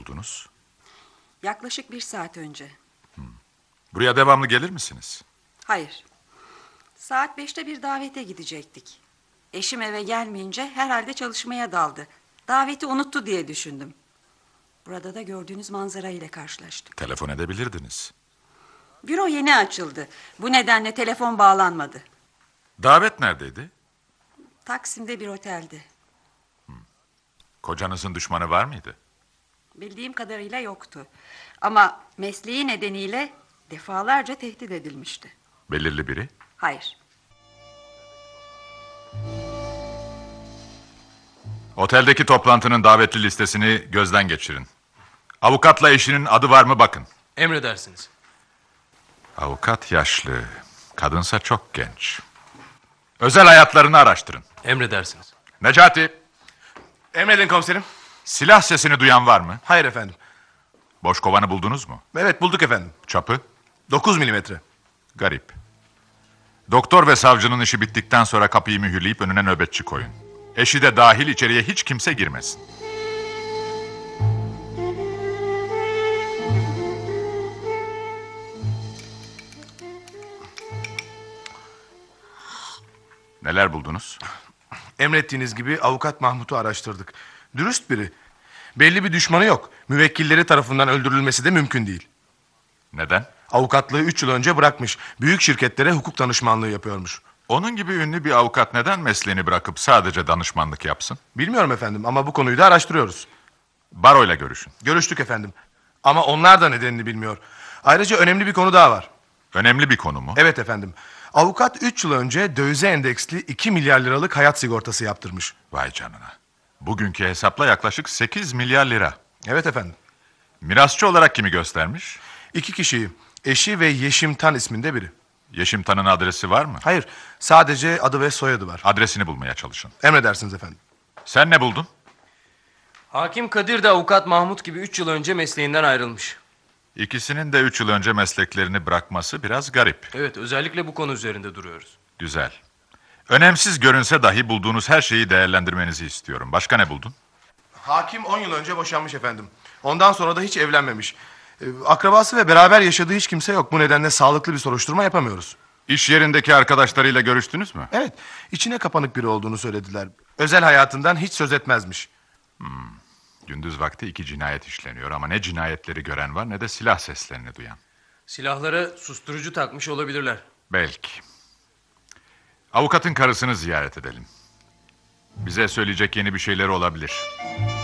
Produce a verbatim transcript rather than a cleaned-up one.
buldunuz? Yaklaşık bir saat önce. Buraya devamlı gelir misiniz? Hayır. Saat beşte bir davete gidecektik. Eşim eve gelmeyince herhalde çalışmaya daldı. Daveti unuttu diye düşündüm. Burada da gördüğünüz manzara ile karşılaştım. Telefon edebilirdiniz. Büro yeni açıldı. Bu nedenle telefon bağlanmadı. Davet neredeydi? Taksim'de bir otelde. Kocanızın düşmanı var mıydı? Bildiğim kadarıyla yoktu. Ama mesleği nedeniyle defalarca tehdit edilmişti. Belirli biri? Hayır. Oteldeki toplantının davetli listesini gözden geçirin. Avukatla eşinin adı var mı bakın. Emredersiniz. Avukat yaşlı, kadınsa çok genç. Özel hayatlarını araştırın. Emredersiniz. Necati, Emredin komiserim. silah sesini duyan var mı? Hayır efendim. Boş kovanı buldunuz mu? Evet, bulduk efendim. Çapı? dokuz milimetre. Garip. Doktor ve savcının işi bittikten sonra kapıyı mühürleyip önüne nöbetçi koyun. Eşi de dahil içeriye hiç kimse girmesin. Neler buldunuz? Emrettiğiniz gibi avukat Mahmut'u araştırdık. Dürüst biri. Belli bir düşmanı yok. Müvekkilleri tarafından öldürülmesi de mümkün değil. Neden? Avukatlığı üç yıl önce bırakmış. Büyük şirketlere hukuk danışmanlığı yapıyormuş. Onun gibi ünlü bir avukat neden mesleğini bırakıp sadece danışmanlık yapsın? Bilmiyorum efendim ama bu konuyu da araştırıyoruz. Baroyla görüşün. Görüştük efendim. Ama onlar da nedenini bilmiyor. Ayrıca önemli bir konu daha var. Önemli bir konu mu? Evet efendim. Avukat üç yıl önce dövize endeksli iki milyar liralık hayat sigortası yaptırmış. Vay canına. Bugünkü hesapla yaklaşık sekiz milyar lira. Evet efendim. Mirasçı olarak kimi göstermiş? İki kişiyi. Eşi ve Yeşim Tan isminde biri. Yeşim Tan'ın adresi var mı? Hayır, sadece adı ve soyadı var. Adresini bulmaya çalışın. Emredersiniz efendim. Sen ne buldun? Hakim Kadir de avukat Mahmut gibi üç yıl önce mesleğinden ayrılmış. İkisinin de üç yıl önce mesleklerini bırakması biraz garip. Evet, özellikle bu konu üzerinde duruyoruz. Güzel. Önemsiz görünse dahi bulduğunuz her şeyi değerlendirmenizi istiyorum. Başka ne buldun? Hakim on yıl önce boşanmış efendim. Ondan sonra da hiç evlenmemiş. Ee, Akrabası ve beraber yaşadığı hiç kimse yok. Bu nedenle sağlıklı bir soruşturma yapamıyoruz. İş yerindeki arkadaşlarıyla görüştünüz mü? Evet, içine kapanık biri olduğunu söylediler. Özel hayatından hiç söz etmezmiş. Gündüz vakti iki cinayet işleniyor ama ne cinayetleri gören var ne de silah seslerini duyan. Silahlara susturucu takmış olabilirler. Belki. Avukatın karısını ziyaret edelim. Bize söyleyecek yeni bir şeyleri olabilir.